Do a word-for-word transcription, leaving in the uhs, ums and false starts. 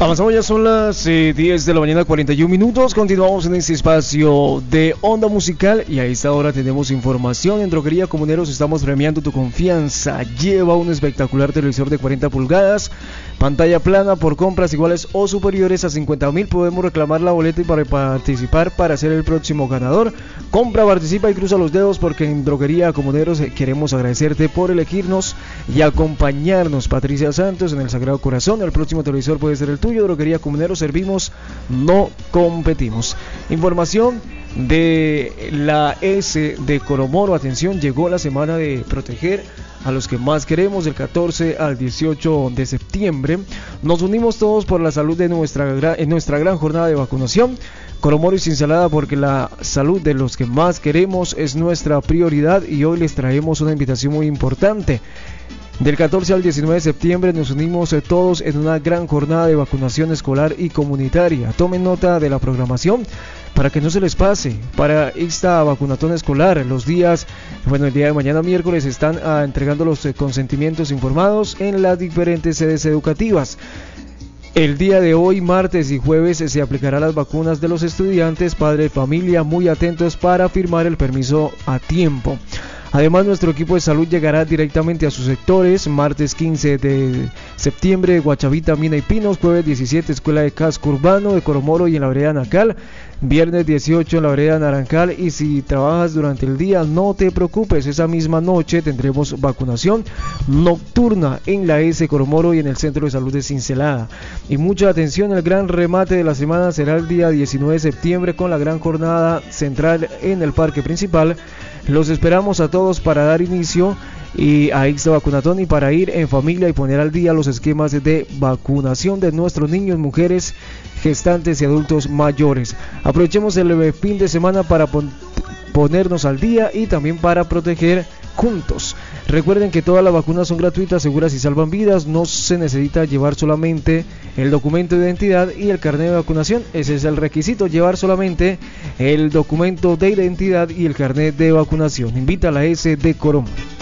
Avanzamos, ya son las eh, diez de la mañana, cuarenta y un minutos. Continuamos en este espacio de Onda Musical y a esta hora tenemos información. En Droguería Comuneros estamos premiando tu confianza. Lleva un espectacular televisor de cuarenta pulgadas, pantalla plana por compras iguales o superiores a cincuenta mil. Podemos reclamar la boleta y para participar para ser el próximo ganador. Compra, participa y cruza los dedos porque en Droguería Comuneros queremos agradecerte por elegirnos y acompañarnos. Patricia Santos en el Sagrado Corazón. El próximo televisor puede ser el tuyo. Droguería Comuneros, servimos, no competimos. Información de la S de Coromoro. Atención, llegó la semana de proteger a los que más queremos, del catorce al dieciocho de septiembre. Nos unimos todos por la salud de nuestra, en nuestra gran jornada de vacunación. Coromoro y Cinsalada, porque la salud de los que más queremos es nuestra prioridad, y hoy les traemos una invitación muy importante. Del catorce al diecinueve de septiembre nos unimos todos en una gran jornada de vacunación escolar y comunitaria. Tomen nota de la programación para que no se les pase. Para esta vacunatón escolar, los días, bueno, el día de mañana miércoles están ah, entregando los eh, consentimientos informados en las diferentes sedes educativas. El día de hoy, martes y jueves, se aplicará las vacunas de los estudiantes. Padre de familia, muy atentos para firmar el permiso a tiempo. Además, nuestro equipo de salud llegará directamente a sus sectores. Martes quince de septiembre, Guachavita, Mina y Pinos. Jueves diecisiete, Escuela de Casco Urbano de Coromoro y en la vereda Nacal. Viernes dieciocho, en la vereda Narancal. Y si trabajas durante el día, no te preocupes, esa misma noche tendremos vacunación nocturna en la S Coromoro y en el Centro de Salud de Cinsalada. Y mucha atención, el gran remate de la semana será el día diecinueve de septiembre con la gran jornada central en el parque principal. Los esperamos a todos para dar inicio y a Ixta Vacunatón y para ir en familia y poner al día los esquemas de vacunación de nuestros niños, mujeres, gestantes y adultos mayores. Aprovechemos el fin de semana para pon- ponernos al día y también para proteger juntos. Recuerden que todas las vacunas son gratuitas, seguras y salvan vidas. No se necesita llevar solamente el documento de identidad y el carnet de vacunación. Ese es el requisito, llevar solamente el documento de identidad y el carnet de vacunación. Invita a la S de Coromoro.